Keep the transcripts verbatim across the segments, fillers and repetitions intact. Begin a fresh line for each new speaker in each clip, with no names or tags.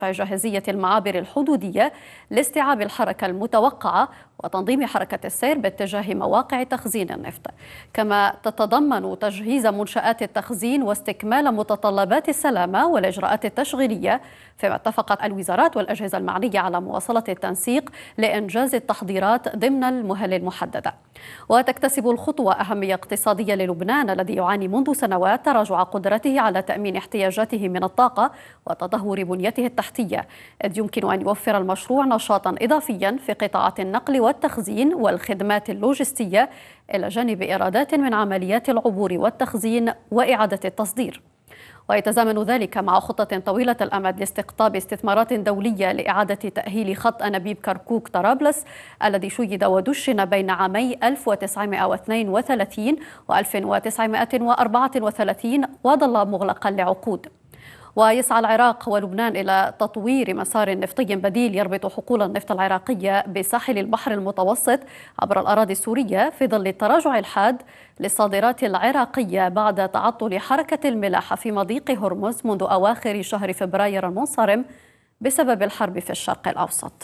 جاهزية المعابر الحدودية لاستيعاب الحركة المتوقعة وتنظيم حركة السير باتجاه مواقع تخزين النفط. كما تتضمن تجهيز منشآت التخزين واستكمال متطلبات السلامة والإجراءات التشغيلية، فيما اتفقت الوزارات والأجهزة المعنية على مواصلة التنسيق لإنجاز التحضيرات ضمن المهل المحددة. وتكتسب الخطوة أهمية اقتصادية للبنان الذي يعاني منذ سنوات تراجع قدرته على تأمين احتياجاته من الطاقة وتدهور بنيته التحتية، إذ يمكن أن يوفر المشروع نشاطا إضافيا في قطاعات النقل والتخزين والخدمات اللوجستية، إلى جانب إيرادات من عمليات العبور والتخزين وإعادة التصدير. ويتزامن ذلك مع خطة طويلة الأمد لاستقطاب استثمارات دولية لإعادة تأهيل خط أنابيب كركوك طرابلس الذي شيد ودشن بين عامي ألف وتسعمائة واثنين وثلاثين و ألف وتسعمائة وأربعة وثلاثين وظل مغلقا لعقود. ويسعى العراق ولبنان إلى تطوير مسار نفطي بديل يربط حقول النفط العراقية بساحل البحر المتوسط عبر الأراضي السورية في ظل التراجع الحاد للصادرات العراقية بعد تعطل حركة الملاحة في مضيق هرمز منذ أواخر شهر فبراير المنصرم بسبب الحرب في الشرق الأوسط.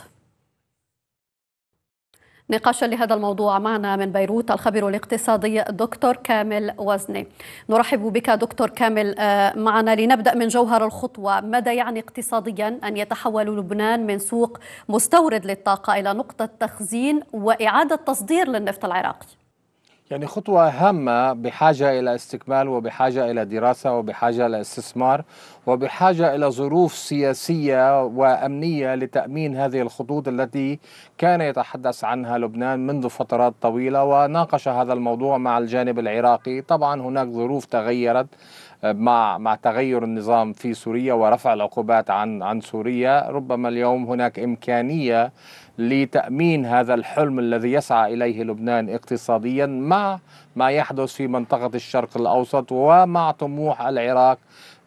نقاشا لهذا الموضوع معنا من بيروت الخبير الاقتصادي دكتور كامل وزني. نرحب بك دكتور كامل معنا. لنبدأ من جوهر الخطوة، ماذا يعني اقتصاديا أن يتحول لبنان من سوق مستورد للطاقة إلى نقطة تخزين وإعادة تصدير للنفط العراقي؟
يعني خطوة هامة بحاجة إلى استكمال وبحاجة إلى دراسة وبحاجة إلى استثمار وبحاجة إلى ظروف سياسية وأمنية لتأمين هذه الخطوط التي كان يتحدث عنها لبنان منذ فترات طويلة، وناقش هذا الموضوع مع الجانب العراقي. طبعا هناك ظروف تغيرت مع مع تغير النظام في سوريا ورفع العقوبات عن عن سوريا. ربما اليوم هناك إمكانية لتأمين هذا الحلم الذي يسعى إليه لبنان اقتصاديا مع ما يحدث في منطقة الشرق الأوسط ومع طموح العراق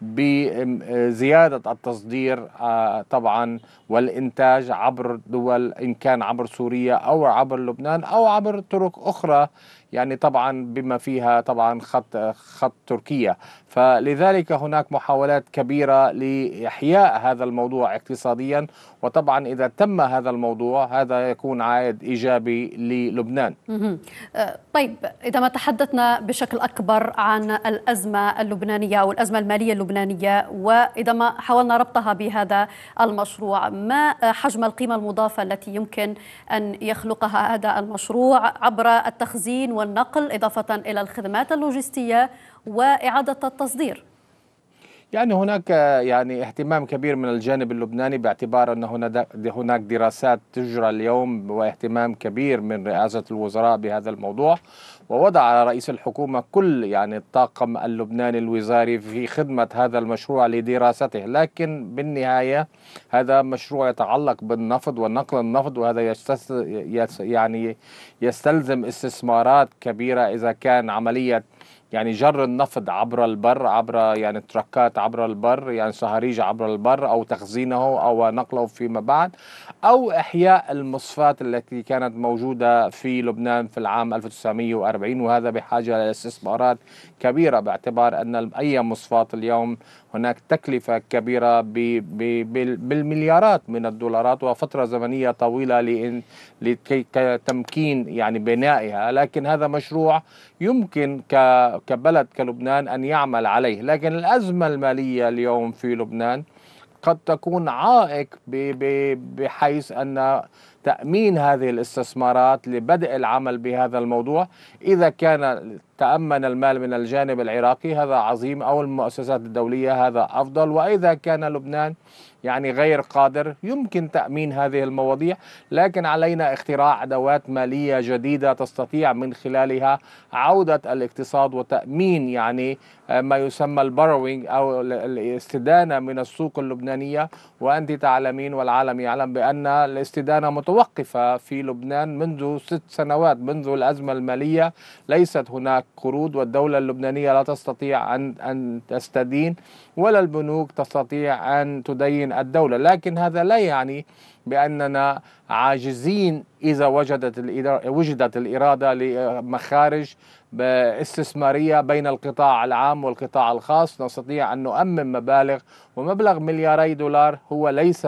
بزيادة التصدير طبعا والإنتاج عبر دول، إن كان عبر سوريا أو عبر لبنان أو عبر طرق أخرى، يعني طبعا بما فيها طبعا خط خط تركيا. فلذلك هناك محاولات كبيرة لإحياء هذا الموضوع اقتصاديا، وطبعا إذا تم هذا الموضوع هذا يكون عائد إيجابي للبنان.
طيب، إذا ما تحدثنا بشكل أكبر عن الأزمة اللبنانية أو الأزمة المالية اللبنانية، وإذا ما حاولنا ربطها بهذا المشروع، ما حجم القيمة المضافة التي يمكن أن يخلقها هذا المشروع عبر التخزين والنقل إضافة إلى الخدمات اللوجستية وإعادة التصدير؟
يعني هناك يعني اهتمام كبير من الجانب اللبناني، باعتبار أن هناك دراسات تجرى اليوم واهتمام كبير من رئاسة الوزراء بهذا الموضوع، ووضع رئيس الحكومة كل يعني الطاقم اللبناني الوزاري في خدمة هذا المشروع لدراسته. لكن بالنهاية هذا مشروع يتعلق بالنفط ونقل النفط، وهذا يعني يستلزم استثمارات كبيرة. إذا كان عملية يعني جر النفط عبر البر، عبر يعني تركات عبر البر، يعني صهاريج عبر البر، أو تخزينه أو نقله فيما بعد، أو إحياء المصفات التي كانت موجودة في لبنان في العام ألف وتسعمائة وأربعين، وهذا بحاجة إلى استثمارات كبيرة، باعتبار أن أي مصفات اليوم هناك تكلفة كبيرة بالمليارات من الدولارات وفترة زمنية طويلة لكي تمكين يعني بنائها. لكن هذا مشروع يمكن كبلد كلبنان أن يعمل عليه. لكن الأزمة المالية اليوم في لبنان قد تكون عائق بحيث أن تأمين هذه الاستثمارات لبدء العمل بهذا الموضوع. إذا كان تأمن المال من الجانب العراقي هذا عظيم، أو المؤسسات الدولية هذا أفضل. وإذا كان لبنان يعني غير قادر يمكن تأمين هذه المواضيع، لكن علينا اختراع أدوات مالية جديدة تستطيع من خلالها عودة الاقتصاد وتأمين يعني ما يسمى البروينج أو الاستدانة من السوق اللبنانية. وأنت تعلمين والعالم يعلم بأن الاستدانة متوقفة في لبنان منذ ست سنوات، منذ الأزمة المالية ليست هناك قروض، والدولة اللبنانية لا تستطيع أن أن تستدين، ولا البنوك تستطيع أن تدين الدولة. لكن هذا لا يعني بأننا عاجزين إذا وجدت الإرادة وجدت الإرادة لمخارج استثمارية بين القطاع العام والقطاع الخاص. نستطيع أن نؤمن مبالغ، ومبلغ ملياري دولار هو ليس